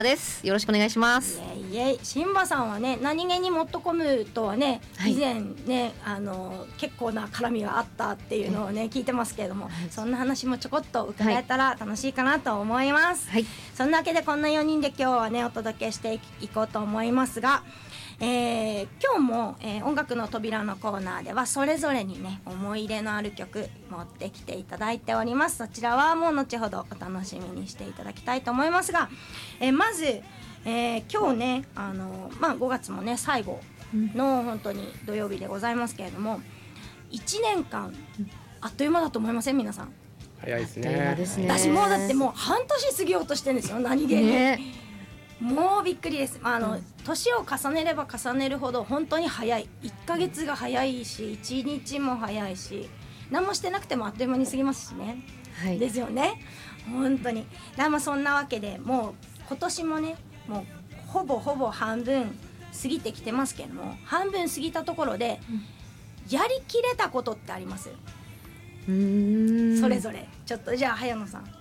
です。よろしくお願いします。 いえいえ、シンバさんはね、何気にもっとコムとはね、以前ね、結構な絡みがあったっていうのをね、聞いてますけれども、そんな話もちょこっと伺えたら楽しいかなと思います。そんなわけでこんな4人で今日はね、お届けしていこうと思いますが、今日も、音楽の扉のコーナーではそれぞれにね思い入れのある曲持ってきていただいております。そちらはもう後ほどお楽しみにしていただきたいと思いますが、まず、今日ね5月もね最後の本当に土曜日でございますけれども、1年間あっという間だと思いません？皆さん早いですね。 私もうだってもう半年過ぎようとしてるんですよ、何気に、もうびっくりです。年を重ねれば重ねるほど本当に早い。1ヶ月が早いし1日も早いし、何もしてなくてもあっという間に過ぎますしね、ですよね、本当に。そんなわけでもう今年もねもうほぼ半分過ぎてきてますけども、半分過ぎたところで、やりきれたことってあります？それぞれちょっとじゃあ早野さん。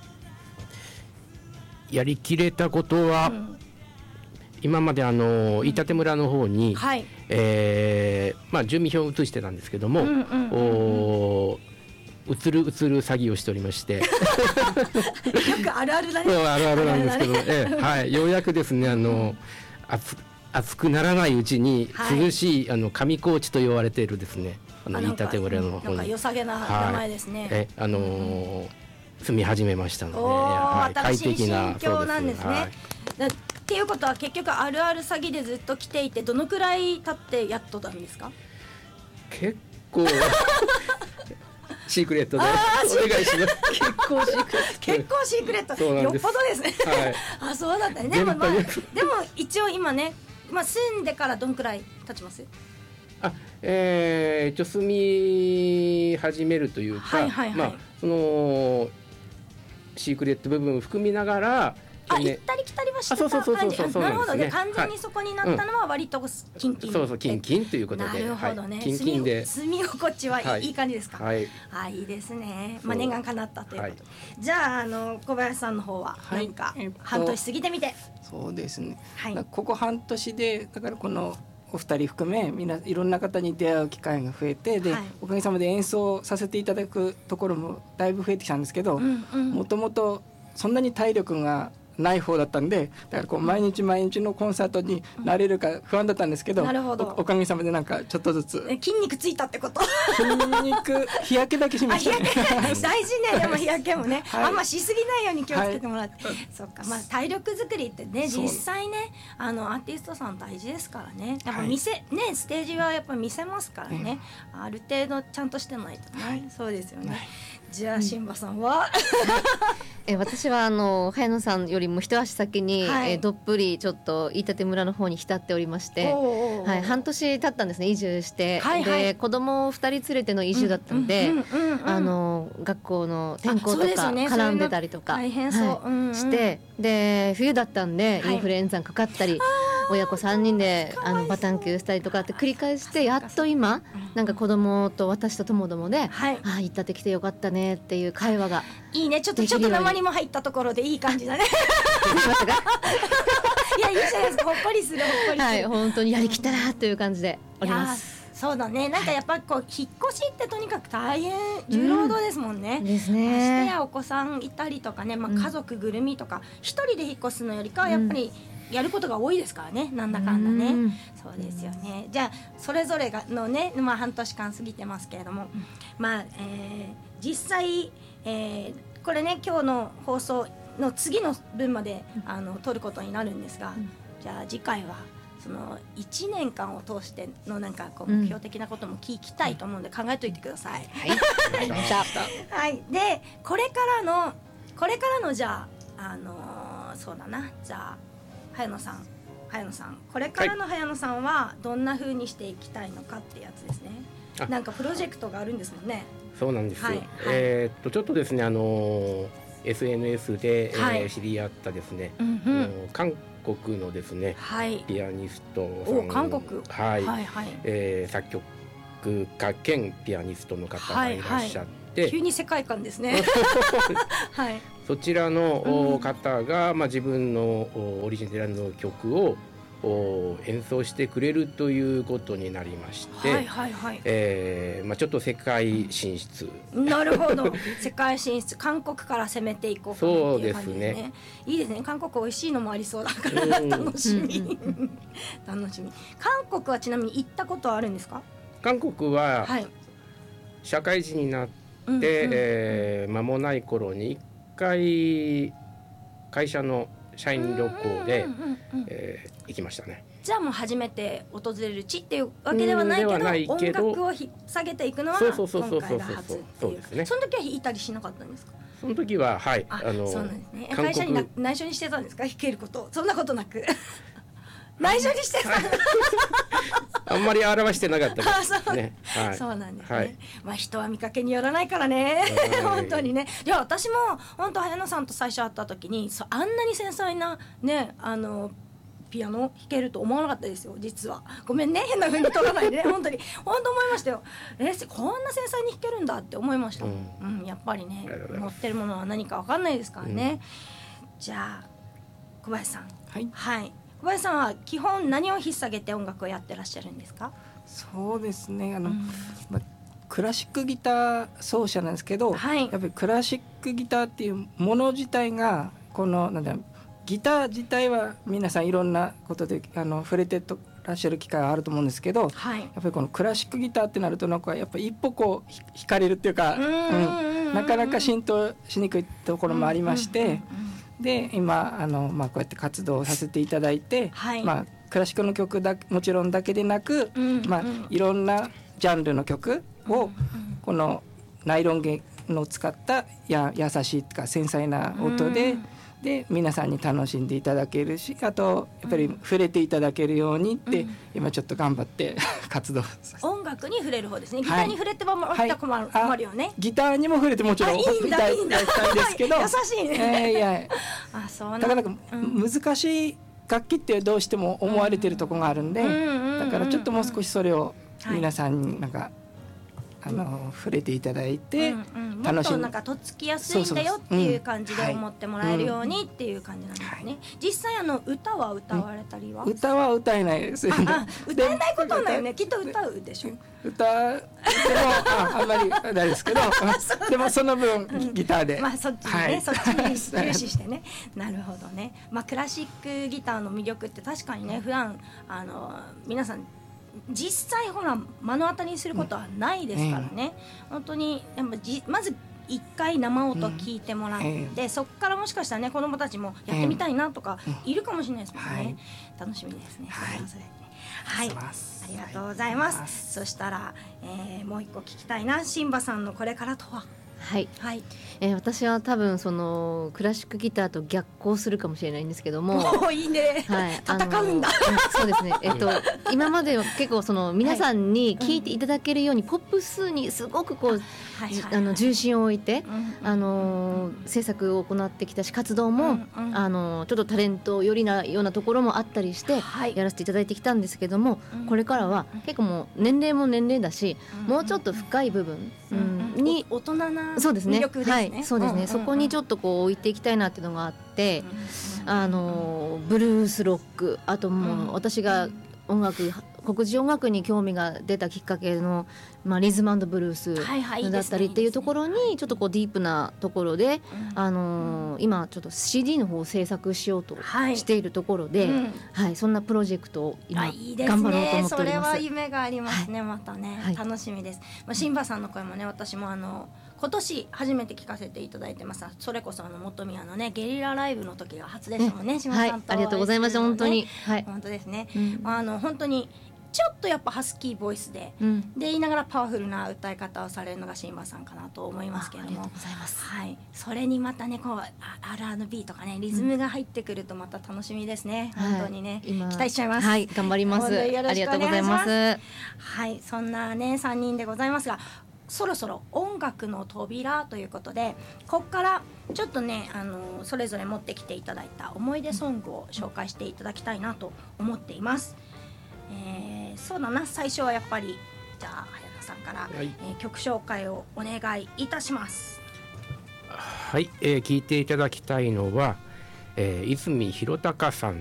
やりきれたことは、今まで飯舘村の方に、住民票を移してたんですけども、移る詐欺をしておりましてよくあるあるだね。 あるあるなんですけど、ようやくですね暑くならないうちに涼しい、上高地と言われているですね飯舘村の方になんか良さげな名前ですね。 住み始めましたので、 新しい心境なんですね。っていうことは結局あるある詐欺でずっと来ていて、どのくらい経ってやっとなんですか？ 結構シークレットでお願いします。 結構シークレットよっぽどですね。あ、そうだったね。でも一応今ね、住んでからどんくらい経ちます？ 住み始めるというか、そのシークレット部分を含みながら行ったり来たりはしてた感じ。なるほどね。完全にそこになったのは割とキンキン。 キンキンということで。 なるほどね。 キンキンで住み心地はいい感じですか？いいですね。念願叶ったということ。じゃあ小林さんの方は何か半年過ぎてみて。 そうですね。ここ半年でだからこのお二人含めいろんな方に出会う機会が増えて、で、おかげさまで演奏させていただくところもだいぶ増えてきたんですけど、もともとそんなに体力がない方だったんで、だから毎日のコンサートになれるか不安だったんですけど、おかげさまでなんかちょっとずつ筋肉ついたってこと？ 筋肉日焼けだけしましたね。 大事ね。でも日焼けもね、あんましすぎないように気をつけてもらって、そっか。体力作りってね、実際ねアーティストさん大事ですからね。やっぱステージはやっぱ見せますからね、ある程度ちゃんとしてないとね。そうですよね。じゃあシンバさんは？ 私は早野さんよりも一足先に、どっぷりちょっと飯舘村の方に浸っておりまして、半年経ったんですね、移住して、で子供を2人連れての移住だったので、学校の転校とか絡んでたりとかして、で冬だったんでインフルエンザにかかったり、親子3人でバタンキューしたりとかって繰り返して、やっと今なんか子供と私と友々で行ったってきてよかったねっていう会話がいいね。ちょっと鉛も入ったところでいい感じだね。いや、いいじゃないですか。ほっこりする。 本当にやりきったなという感じでおります。 そうだね。なんかやっぱ引っ越しってとにかく大変重労働ですもんね。 ですね。 ましてやお子さんいたりとかね、家族ぐるみとか一人で引っ越すのよりかはやっぱりやることが多いですからね、なんだかんだね。そうですよね。じゃあそれぞれのね、半年間過ぎてますけれども、実際、これね今日の放送の次の分まで撮ることになるんですが、じゃあ次回はその1年間を通してのなんか目標的なことも聞きたいと思うんで考えといてください。でこれからのじゃあそうだな、じゃあ早野さんこれからの早野さんはどんな風にしていきたいのかってやつですね。なんかプロジェクトがあるんですもんね。 そうなんです。ちょっとですねSNS で、知り合ったですね、韓国のですね、ピアニストさん、 韓国、 作曲家兼ピアニストの方がいらっしゃって、 急に世界観ですね。 そちらの方が、自分のオリジナルの曲を演奏してくれるということになりまして、ちょっと世界進出。 なるほど世界進出、韓国から攻めていこうかなっていう感じですね。いいですね。韓国美味しいのもありそうだから楽しみ楽しみ。韓国はちなみに行ったことはあるんですか？ 韓国は社会人になって間もない頃に1回会社の社員旅行で行きましたね。 じゃあもう初めて訪れる地っていうわけではないけど、音楽を引っ提げていくのは今回が初っていう。その時は弾いたりしなかったんですか？ その時はそうなんですね。会社に内緒にしてたんですか？弾けること。そんなことなく内緒にしてたあんまり表してなかったですね。 そうなんですね。人は見かけによらないからね本当にね。いや私も本当早野さんと最初会った時にあんなに繊細なねピアノ弾けると思わなかったですよ実は。ごめんね変な風に取らないでね本当思いましたよ。こんな繊細に弾けるんだって思いました。やっぱりね持ってるものは何か分かんないですからね。じゃあ小林さん。はい小林さんは基本何を引っ提げて音楽をやってらっしゃるんですか？ そうですねクラシックギター奏者なんですけど、やっぱりクラシックギターっていうもの自体がこのギター自体は皆さんいろんなことで触れてらっしゃる機会はあると思うんですけど、やっぱりこのクラシックギターってなるとやっぱり一歩惹かれるっていうかなかなか浸透しにくいところもありまして。で今こうやって活動させていただいて、クラシックの曲もちろんだけでなく、いろんなジャンルの曲をこのナイロン弦の使った優しいとか繊細な音で皆さんに楽しんでいただけるし、あとやっぱり触れていただけるようにって今ちょっと頑張って活動させて。 音楽に触れる方ですね。ギターに触れてもらったら困るよね。 ギターにも触れてもちろんいいんだですけど優しいね。 だから難しい楽器ってどうしても思われてるところがあるんで、だからちょっともう少しそれを皆さんに触れていただいて楽しんで、もっととっつきやすいんだよっていう感じで思ってもらえるようにっていう感じなんですね。実際歌は歌われたりは？ 歌は歌えないです。 歌えないことないよね。きっと歌うでしょ。 歌でもあんまりないですけどでもその分ギターでそっちにね、そっちに重視してねなるほどね。クラシックギターの魅力って確かにね普段皆さん実際目の当たりにすることはないですからね。本当にまず一回生音聞いてもらって、そこからもしかしたらね子どもたちもやってみたいなとかいるかもしれないですもんね。楽しみですね。ありがとうございます。そしたら、もう一個聞きたいな。シンバさんのこれからとは？ 私は多分クラシックギターと逆行するかもしれないんですけどもいいね、戦うんだそうですね、今までは結構皆さんに聴いていただけるようにポップスにすごく重心を置いて制作を行ってきたし活動もちょっとタレント寄りなようなところもあったりしてやらせていただいてきたんですけども、これからは結構もう年齢も年齢だしもうちょっと深い部分に大人なそうですね、 魅力ですね。 そうですね、そこにちょっと置いていきたいなっていうのがあって、ブルースロック、あともう私が黒人音楽に興味が出たきっかけの、リズム&ブルースだったりっていうところにちょっとディープなところで、今ちょっと CD の方を制作しようとしているところで、そんなプロジェクトを今頑張ろうと思っております。 それは夢がありますね。またね、楽しみです。シンバさんの声もね、私も今年初めて聞かせていただいてます。それこそ本宮のねゲリラライブの時が初でしたもんね。島さんと、 ありがとうございました。本当に、 本当ですね。本当にちょっとやっぱハスキーボイスで、で言いながらパワフルな歌い方をされるのがシンバさんかなと思いますけれども、それにまたねR&B とかねリズムが入ってくるとまた楽しみですね。本当にね期待しちゃいます。 頑張ります。ありがとうございます。 そんなね3人でございますが、そろそろ音楽の扉ということで、ここからちょっとねそれぞれ持ってきていただいた思い出ソングを紹介していただきたいなと思っています。そうだな、最初はやっぱりじゃあ早野さんから、曲紹介をお願いいたします。 はい、聞いていただきたいのは、泉弘隆さん